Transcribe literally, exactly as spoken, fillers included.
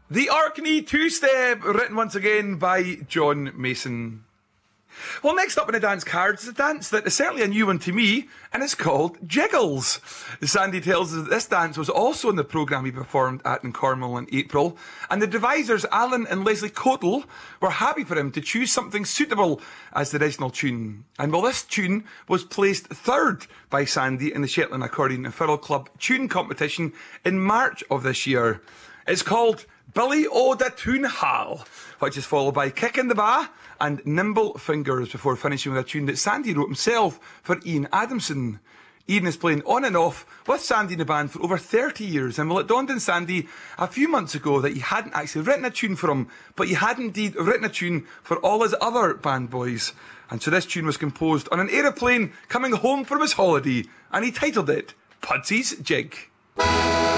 The Orkney Two-Step, written once again by John Mason. Well, next up in the dance cards is a dance that is certainly a new one to me, and it's called Jiggles. Sandy tells us that this dance was also in the programme he performed at in Cornwall in April, and the devisers, Alan and Leslie Coatle, were happy for him to choose something suitable as the original tune. And well, this tune was placed third by Sandy in the Shetland Accordion and Fiddle Club tune competition in March of this year. It's called Billy O' the Toon Hall, which is followed by Kick in the Ba and Nimble Fingers before finishing with a tune that Sandy wrote himself for Ian Adamson. Ian is playing on and off with Sandy in the band for over thirty years, and well, it dawned on Sandy a few months ago that he hadn't actually written a tune for him, but he had indeed written a tune for all his other band boys. And so this tune was composed on an aeroplane coming home from his holiday, and he titled it Pudsy's Jig.